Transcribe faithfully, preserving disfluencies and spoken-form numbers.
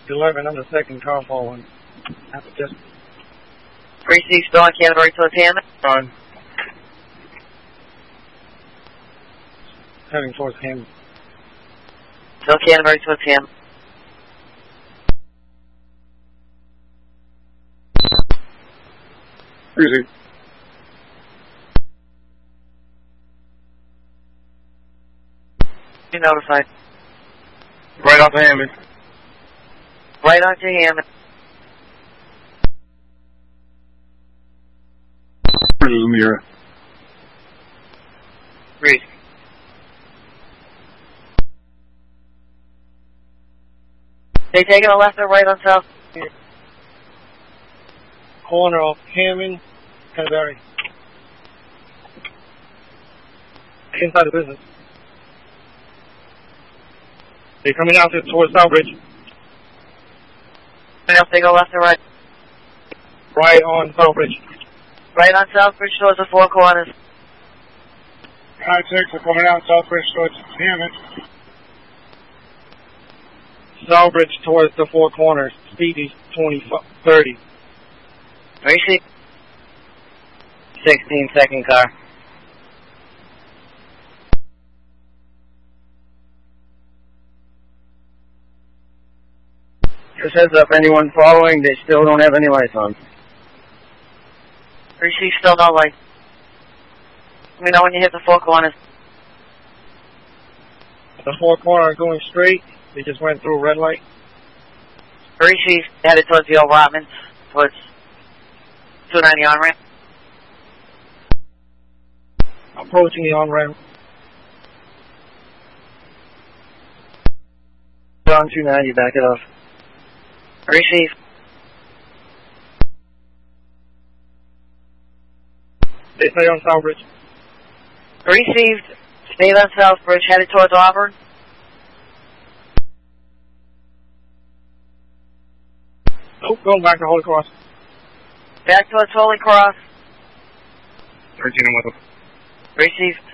eleven on the second car following. After just Received still on Canterbury towards Hammond. on. Heading towards him. Still Canterbury towards Hammond. Received. You notified. Right off the Hammond. Right onto Hammond. Lumira. Read. They taking a left or right on South? Corner of Hammond, Canterbury. Inside the business. They're coming out towards Southbridge. Else they go left or right? Right on Southbridge. Right on Southbridge towards the Four Corners. five six are coming out Southbridge towards Hammond. Southbridge towards the Four Corners. Speed is twenty, thirty. Receive. sixteen second car. Just heads up, anyone following, they still don't have any lights on. Receive still no light. Let me know when you hit the Four Corners. The Four Corners going straight. They just went through a red light. Receive headed towards the allotments, towards two ninety on ramp. Approaching the on-ramp. On two ninety, back it off. Receive. They stay on Southbridge. Received. Stayed on Southbridge, headed towards Auburn. Oh, going back to Holy Cross. Back towards Holy Cross. thirteen with them. Received.